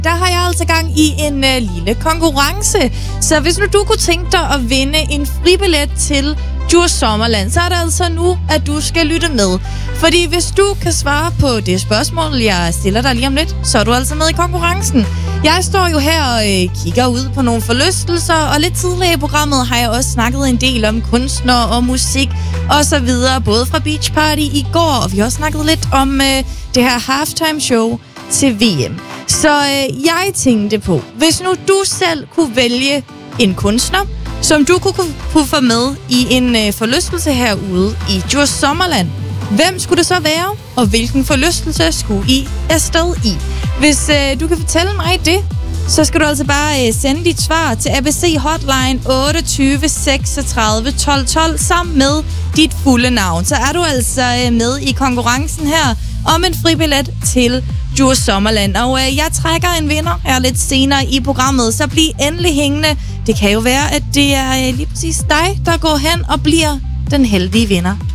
der har jeg altså gang i en lille konkurrence. Så hvis nu du kunne tænke dig at vinde en fribillet til Djurs Sommerland, så er det altså nu, at du skal lytte med. Fordi hvis du kan svare på det spørgsmål, jeg stiller dig lige om lidt, så er du altså med i konkurrencen. Jeg står jo her og kigger ud på nogle forlystelser, og lidt tidligere i programmet har jeg også snakket en del om kunstner og musik og så videre, både fra Beach Party i går, og vi har også snakket lidt om det her halftime show til VM. Så jeg tænkte på, hvis nu du selv kunne vælge en kunstner, som du kunne få med i en forlystelse herude i Djurs Sommerland, hvem skulle det så være, og hvilken forlystelse skulle I afsted i? Hvis du kan fortælle mig det, så skal du altså bare sende dit svar til ABC Hotline 28 36 12 12 sammen med dit fulde navn. Så er du altså med i konkurrencen her om en fribillet til Djurs Sommerland. Og jeg trækker en vinder her lidt senere i programmet, så bliv endelig hængende. Det kan jo være, at det er lige præcis dig, der går hen og bliver den heldige vinder.